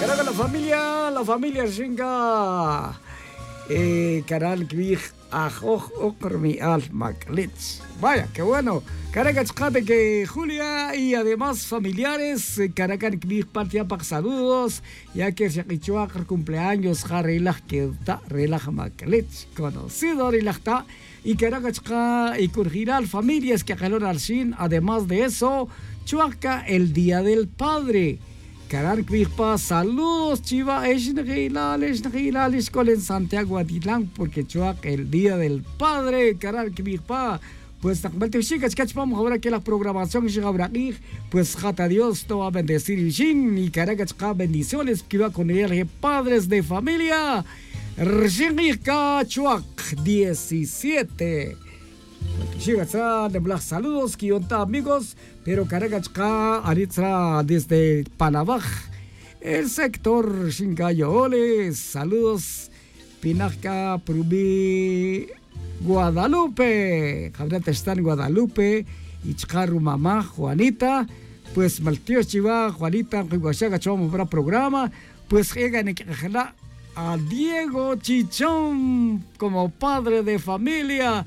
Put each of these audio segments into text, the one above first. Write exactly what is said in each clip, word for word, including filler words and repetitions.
Caraca, la familia, la familia Shinga. Eh, Caral Kvij, Ajoj, Okrmi, Alma, Klitz. Vaya, qué bueno. Caraca, chcate que Julia y además familiares. Caraca, Kvij, Patiapak, saludos. Ya que se ha cumpleaños, Jarrilaj, que está, Relaj, Maklitz. Conocido, Rilajta. Y Caraca, chca, y Curgiral, familias que jalón al Shin. Además de eso, Chuaca, el Día del Padre. Caran Kvijpa, saludos Chiva, Eshnagilal, Eshnagilal, Escol en Santiago Atitlán, porque Chuac, el Día del Padre, Caran Kvijpa. Pues Takmalte chicas, cachpam, ahora que la programación llega a pues jata Dios te va a bendecir y shin, y caracachka bendiciones que va con el padres de familia. Rjinga Chuac diecisiete. Chicas, de saludos, Kionta amigos, pero Caracachka, Aritza desde Panabaj, el sector Shingayoles, saludos, Pinajka, Prubi, Guadalupe, Jabrata está en Guadalupe, Ichkaru mamá, Juanita, pues Maltío Chiva, Juanita, Huihuachaga, Choma para programa, pues llegan a Diego Chichón como padre de familia.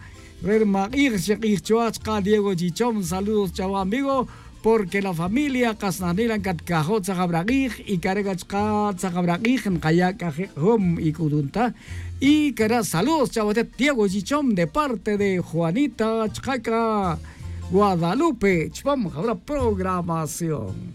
Diego Chichón, saludos chavo amigo, porque la familia Casnanila en Catcajot Zahabragij y Caregachka Zahabragij en Kayakajom y Kudunta. Y cara saludos chavo Diego Chichón de parte de Juanita Chcaca Guadalupe. Chpam, ahora programación.